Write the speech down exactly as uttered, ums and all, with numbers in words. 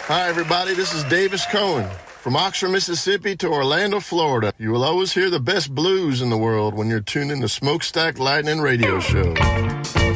Hi, everybody. This is Davis Cohen. From Oxford, Mississippi to Orlando, Florida, you will always hear the best blues in the world when you're tuned in to Smokestack Lightning Radio Show.